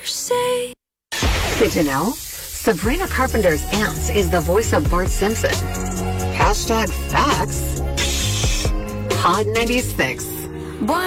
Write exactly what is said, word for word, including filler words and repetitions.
say. Did you know? Sabrina Carpenter's aunt is the voice of Bart Simpson. Hashtag facts. Pod ninety-six.